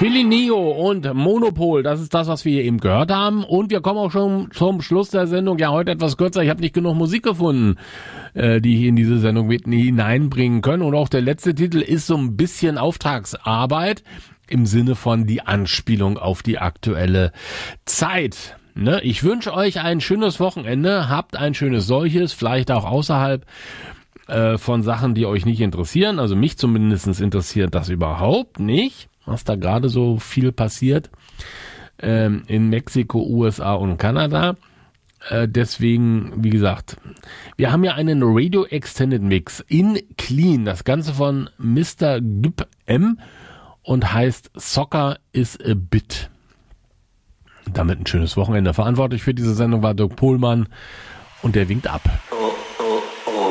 Philly Neo und Monopol, das ist das, was wir hier eben gehört haben. Und wir kommen auch schon zum Schluss der Sendung. Ja, heute etwas kürzer. Ich habe nicht genug Musik gefunden, die ich in diese Sendung mit hineinbringen können. Und auch der letzte Titel ist so ein bisschen Auftragsarbeit im Sinne von die Anspielung auf die aktuelle Zeit. Ne? Ich wünsche euch ein schönes Wochenende. Habt ein schönes solches, vielleicht auch außerhalb von Sachen, die euch nicht interessieren. Also mich zumindest interessiert das überhaupt nicht, was da gerade so viel passiert in Mexiko, USA und Kanada. Deswegen, wie gesagt, wir haben ja einen Radio Extended Mix in Clean, das Ganze von Mr. Gip M und heißt Soccer is a Bit. Damit ein schönes Wochenende. Verantwortlich für diese Sendung war Dirk Pohlmann und der winkt ab.